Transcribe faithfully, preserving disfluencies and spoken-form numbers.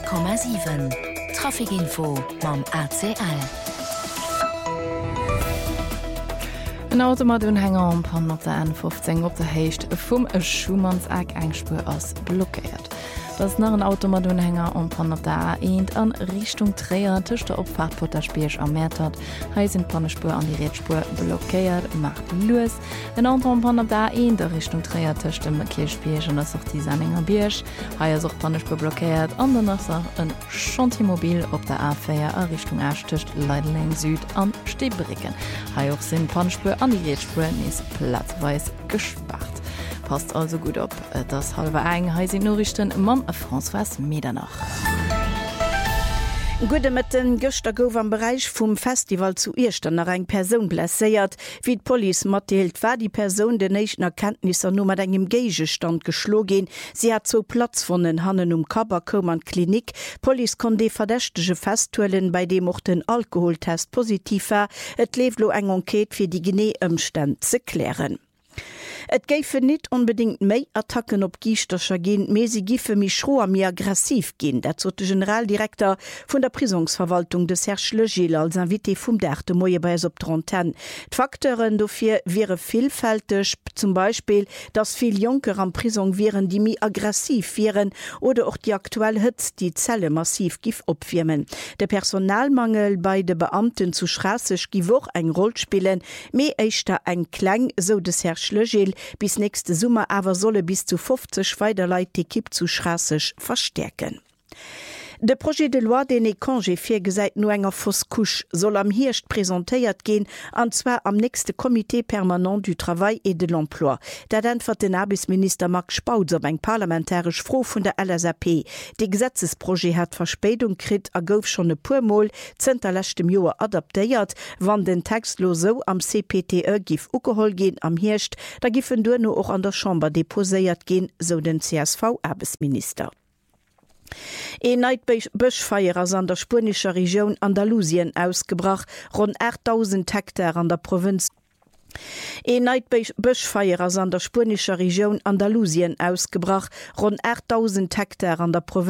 Komma sieben Trafikinfo mam A C L. Ein Auto mat Unhänger am Pan op der N fünfzehn op der Hecht vum e Schumannseck engspur ass blockiert. Das nach ein Auto mat Unhänger am Pan op der A eins an Richtung Träer tisch der Opfahrt pot der Spiech ermehrt hat. He sind Pannespur an die Rädspur blockiert, macht los. Ein Auto am Pan op der A eins der Richtung Träer tisch dem Kirchspiech und das auch die Sanninger Birch. He ist auch Pannespur blockiert, an der nach ein Chantier-Mobil op der A vier a Richtung Erstisch, Leideling Süd an Stebricken. He auch sind Pannespur an die Rädspur is platzweis gesperrt. Passt also gut op, das halbe eng heise Norrichten mam François Medernach. Gude mit den Göster gouf am Bereich vum Festival zu Irchten nach eng Person blessiert, wie d Police matteelt war die Person den neichten Erkenntnisser no mat engem Geigestand geschlo gin. Sie hat zo Platz von den Hannen um Kaberkommern Klinik. Police kon de verdächtege festtuelen, bei dem auch den Alkoholtest positiv war. Et lewlo eng Enquete fir die Geneeëmstand ze klären. Et géife net unbedingt méi Attacken op Giichtercher gin, me sie gife mi schroer mir aggressiv gin. Dat zo de Generaldirektor vun der Prisonsverwaltung des Herrsch Le Gil als Invité vum derte Moie bei op Trenten. D'Faktoren dofir wäre vielfältig, zum Beispiel, dass viel Junker an Prison wären, die mi aggressiv wären oder auch die aktuell Hitz die Zelle massiv gif opfirmen. Der Personalmangel bei de Beamten zu Strassig gi woch eng Roll spielen, me eichter eng Klang, so des Herrsch Le Gil. Bis nächste Summe aber solle bis zu fünfzig Weiterleit die Kipp zu Strassig verstärken. De Projet de loi den e Congé fir gesäit no enger Foskusch soll am Hirscht präsentéiert gehen, anzwer am nächste Komitee permanent du Travail et de l'Emploi. Dat entfert den Abisminister Max Spauz op eng parlamentarisch Fro vun der L S A P. De Gesetzesprojet hat Verspätung krit a gouf schon e puermol zenterlächtem Joer adaptéiert, wann den Textlo so am C P T E gif ugeholl gin am Hirscht, da giffen du no och an der Chamber deposéiert gin, so den C S V-Abisminister. E neit Bëchfeier ass an der spanischer Region Andalusien ausgebracht, rund achttausend Hektar an der Provinz. E neit Bëchfeier ass an der spanischer Region Andalusien ausgebracht, rund achttausend Hektar an der Provinz